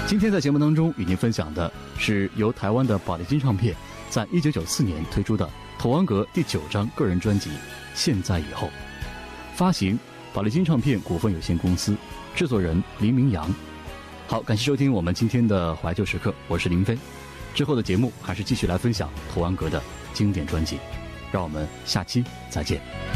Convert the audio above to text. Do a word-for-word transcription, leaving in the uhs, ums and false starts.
今天在节目当中与您分享的是由台湾的宝丽金唱片在一九九四年推出的童安格第九张个人专辑《现在以后》，发行宝丽金唱片股份有限公司，制作人林明阳。好，感谢收听我们今天的怀旧时刻，我是林飞。之后的节目还是继续来分享童安格的经典专辑，让我们下期再见。